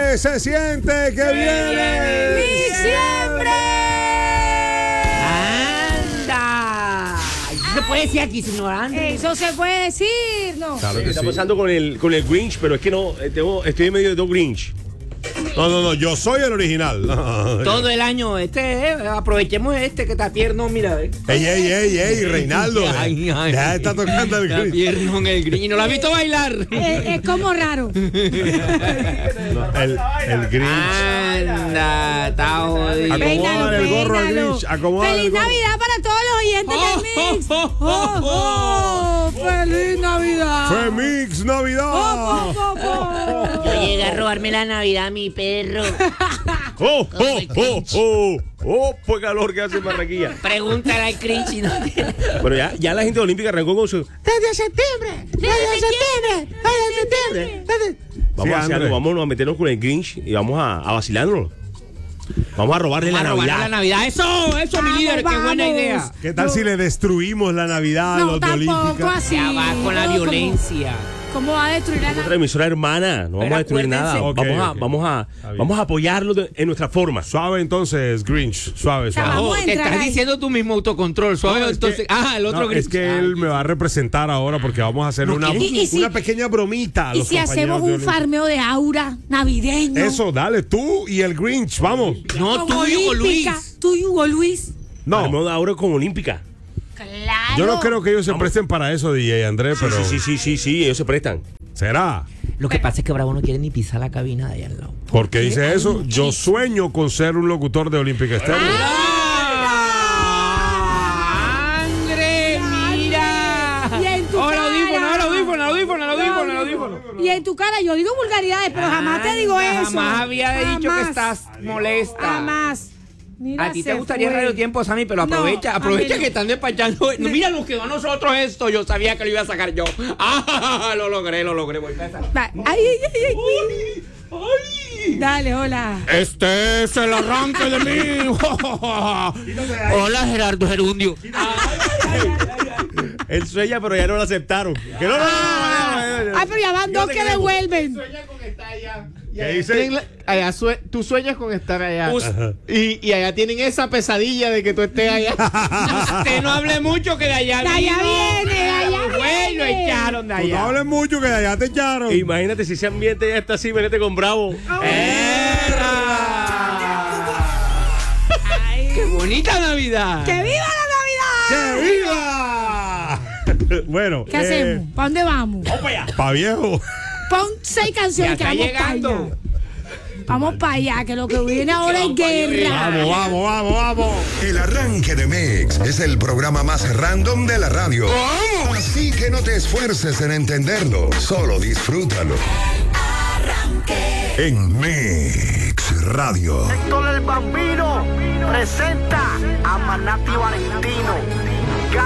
que se siente que viene ¡Diciembre! ¡Anda! Eso se puede decir aquí, señor Andrés. Eso se puede decir, ¿no? Claro ¿Qué que está sí. pasando con el Grinch? Pero es que no, estoy en medio de dos Grinch. No, yo soy el original. Todo el año, aprovechemos que está tierno, mira. Ey, Reinaldo. Ay, ay, Ya está tocando el está Grinch. tierno en el Grinch. Y no lo ha visto bailar. Es como raro. El Grinch. Anda, está jodido. Acomódale el gorro al Peínalo. Grinch. Acomódale el ¡Feliz gorro. Navidad para todos los oyentes del Mix! ¡Oh! ¡Feliz Navidad! ¡Femix Navidad! ¡Oh! Yo llegué a robarme la Navidad a mi perro. ¡Oh! ¡Pues calor que hace Barranquilla! Pregúntale al Grinch si no tiene. Pero ya la gente olímpica arrancó con su... ¡Desde septiembre! Vamos a hacer Andrés. algo, vámonos a meternos con el Grinch y vamos a vacilarnos. Vamos a robarle la Vamos a robarle Navidad. la Navidad. Eso, mi líder, qué buena vamos. idea. ¿Qué tal si le destruimos la Navidad a No, los de tampoco Olímpica? así. Ya va con la No, violencia. ¿Cómo va a destruir a Nuestra emisora hermana, no vamos a destruir nada. acuérdense. Ok. Vamos a apoyarlo en nuestra forma. Suave entonces, Grinch. Suave. Vamos a Te entrar estás ahí. diciendo tú mismo autocontrol. Suave, No, es entonces. que- El otro no, Grinch. es que él me va a representar ahora porque vamos a hacer ¿No una, quieres? ¿Y si- una pequeña bromita a ¿Y los si compañeros hacemos de un Olímpica. farmeo de aura navideño? Eso, dale, tú y el Grinch, vamos. No, Como tú y Hugo olímpica. Luis. Tú y Hugo Luis. No, Armado ahora con Olímpica. Claro. yo no creo que ellos se presten para eso, DJ Andrés, pero Sí, ellos se prestan. ¿será? Lo que pasa es que Bravo no quiere ni pisar la cabina de allá al lado. ¿Por qué dice eso? Yo sueño con ser un locutor de Olímpica Estéreo. ¡André, mira! Y en tu cara. Audífono. Y en tu cara yo digo vulgaridades, pero jamás te digo eso. Jamás había dicho Jamás. que estás molesta. Jamás. Mira, A ti te se gustaría fue. Radio Tiempo, Sammy, pero No, aprovecha a mí no. que están despachando. No, mira, nos quedó a nosotros esto. Yo sabía que lo iba a sacar yo. Lo logré. Voy a empezar. Va. Ay. Dale, hola. Este es el arranque de mí. Hola, Gerardo Gerundio. Él sueña, pero ya no lo aceptaron. Que no. Ay, pero ya van dos que devuelven. ¿Qué dice? Tú sueñas con estar allá. Ajá. Y allá tienen esa pesadilla de que tú estés allá. Usted no hable mucho que de allá De allá viene, de allá Güey, lo viene. echaron de Tú no allá. hables mucho que de allá te echaron. Imagínate si ese ambiente ya está así, venete con Bravo. ¡Qué bonita Navidad! ¡Que viva la Navidad! ¡Que viva! Bueno, ¿Qué hacemos? ¿Para dónde vamos? pa' viejo. Pon 6 canciones Ya que está vamos para llegando. allá. Vamos para allá, que lo que viene ahora es guerra. Vamos. El arranque de Mix es el programa más random de la radio. Así que no te esfuerces en entenderlo, solo disfrútalo. En Mix Radio. Héctor el Bambino presenta a Manati Valentino.